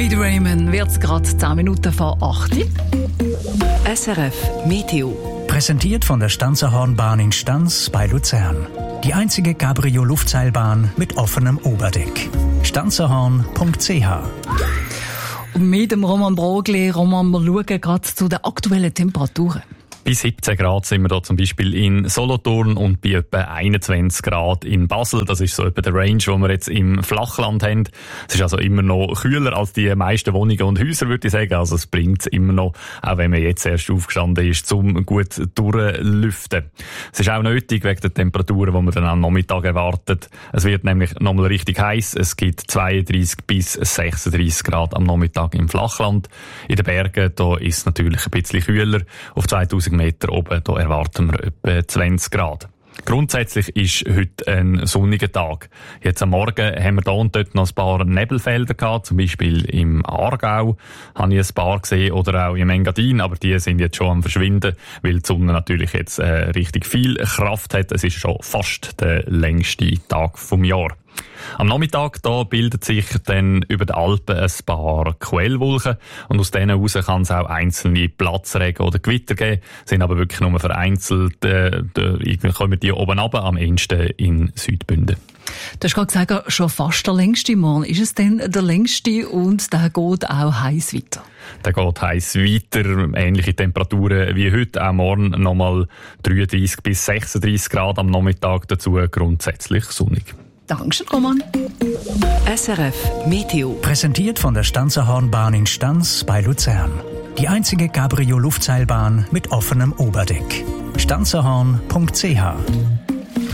Mit Raymond wird es gerade 10 Minuten vor 8 Uhr. SRF Meteo. Präsentiert von der Stanzerhornbahn in Stanz bei Luzern. Die einzige Cabrio-Luftseilbahn mit offenem Oberdeck. stanzerhorn.ch. Und mit dem Roman Brogli, Roman, wir schauen gerade zu den aktuellen Temperaturen. Bei 17 Grad sind wir da zum Beispiel in Solothurn und bei etwa 21 Grad in Basel. Das ist so etwa der Range, den wir jetzt im Flachland haben. Es ist also immer noch kühler als die meisten Wohnungen und Häuser, würde ich sagen. Also es bringt immer noch, auch wenn man jetzt erst aufgestanden ist, zum gut durchlüften. Es ist auch nötig wegen der Temperaturen, die man dann am Nachmittag erwartet. Es wird nämlich nochmal richtig heiß. Es gibt 32 bis 36 Grad am Nachmittag im Flachland. In den Bergen, da ist es natürlich ein bisschen kühler. Auf 2000 Meter oben, da erwarten wir etwa 20 Grad. Grundsätzlich ist heute ein sonniger Tag. Jetzt am Morgen haben wir da und dort noch ein paar Nebelfelder gehabt, zum Beispiel im Aargau habe ich ein paar gesehen oder auch im Engadin, aber die sind jetzt schon am Verschwinden, weil die Sonne natürlich jetzt richtig viel Kraft hat. Es ist schon fast der längste Tag vom Jahr. Am Nachmittag da bildet sich dann über den Alpen ein paar Quellwolken und aus denen heraus kann es auch einzelne Platzregen oder Gewitter geben, sind aber wirklich nur vereinzelt, kommen die oben runter, am ehesten in Südbünden. Du hast gerade gesagt, schon fast der längste Morgen. Ist es denn der längste und der geht auch heiß weiter? Der geht heiß weiter, ähnliche Temperaturen wie heute, auch morgen nochmal 33 bis 36 Grad am Nachmittag, dazu grundsätzlich sonnig. Dankeschön, Roman. SRF Meteo. Präsentiert von der Stanzerhornbahn in Stanz bei Luzern. Die einzige Cabrio-Luftseilbahn mit offenem Oberdeck. stanzerhorn.ch